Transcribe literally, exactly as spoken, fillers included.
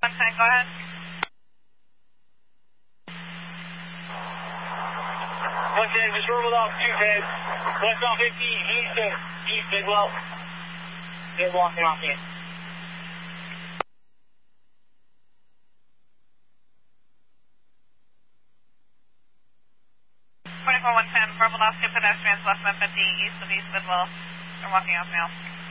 one ten, go ahead. one ten, just roll off two ten. Westbound fifteen, east to east Bidwell. They're walking off in. twenty-four one ten, verbal off to pedestrians, westbound fifteen, east of East Bidwell. They're walking off now.